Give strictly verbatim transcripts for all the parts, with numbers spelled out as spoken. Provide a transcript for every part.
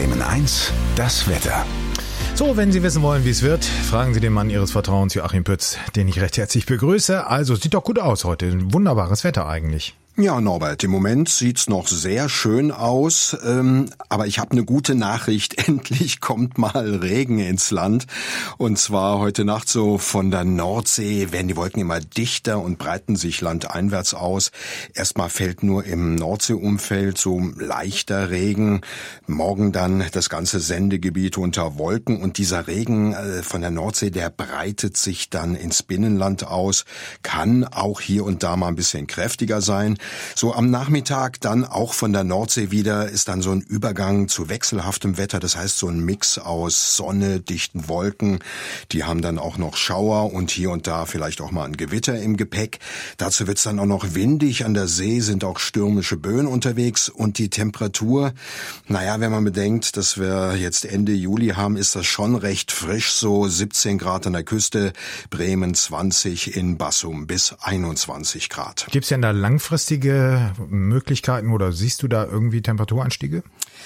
Bremen eins, das Wetter. So, wenn Sie wissen wollen, wie es wird, fragen Sie den Mann Ihres Vertrauens, Joachim Pütz, den ich recht herzlich begrüße. Also, sieht doch gut aus heute. Ein wunderbares Wetter eigentlich. Ja, Norbert, im Moment sieht's noch sehr schön aus, ähm, aber ich habe eine gute Nachricht. Endlich kommt mal Regen ins Land. Und zwar heute Nacht so von der Nordsee werden die Wolken immer dichter und breiten sich landeinwärts aus. Erstmal fällt nur im Nordseeumfeld so leichter Regen. Morgen dann das ganze Sendegebiet unter Wolken. Und dieser Regen äh, von der Nordsee, der breitet sich dann ins Binnenland aus. Kann auch hier und da mal ein bisschen kräftiger sein. So am Nachmittag dann auch von der Nordsee wieder ist dann so ein Übergang zu wechselhaftem Wetter. Das heißt so ein Mix aus Sonne, dichten Wolken. Die haben dann auch noch Schauer und hier und da vielleicht auch mal ein Gewitter im Gepäck. Dazu wird's dann auch noch windig. An der See sind auch stürmische Böen unterwegs. Und die Temperatur, naja, wenn man bedenkt, dass wir jetzt Ende Juli haben, ist das schon recht frisch. So siebzehn Grad an der Küste, Bremen zwanzig, in Bassum bis einundzwanzig Grad. Gibt's denn da langfristig Möglichkeiten oder siehst du da irgendwie Temperaturanstiege?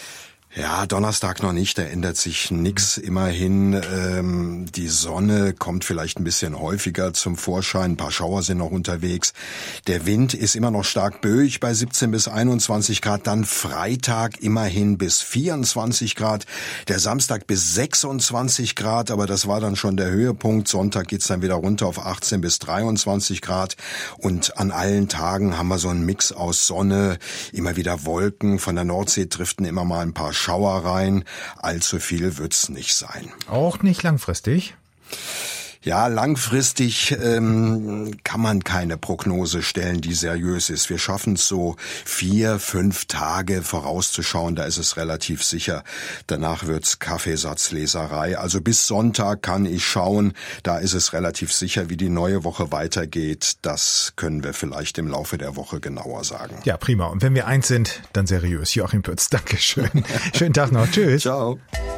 Ja, Donnerstag noch nicht, da ändert sich nix. Immerhin, ähm, die Sonne kommt vielleicht ein bisschen häufiger zum Vorschein, ein paar Schauer sind noch unterwegs. Der Wind ist immer noch stark böig bei siebzehn bis einundzwanzig Grad, dann Freitag immerhin bis vierundzwanzig Grad, der Samstag bis sechsundzwanzig Grad, aber das war dann schon der Höhepunkt. Sonntag geht's dann wieder runter auf achtzehn bis dreiundzwanzig Grad und an allen Tagen haben wir so einen Mix aus Sonne, immer wieder Wolken, von der Nordsee driften immer mal ein paar Schauer rein, allzu viel wird's nicht sein. Auch nicht langfristig? Ja, langfristig ähm, kann man keine Prognose stellen, die seriös ist. Wir schaffen es so vier, fünf Tage vorauszuschauen, da ist es relativ sicher. Danach wird's Kaffeesatzleserei. Also bis Sonntag kann ich schauen, da ist es relativ sicher, wie die neue Woche weitergeht. Das können wir vielleicht im Laufe der Woche genauer sagen. Ja, prima. Und wenn wir eins sind, dann seriös. Joachim Pütz, Dankeschön. Schönen Tag noch. Tschüss. Ciao.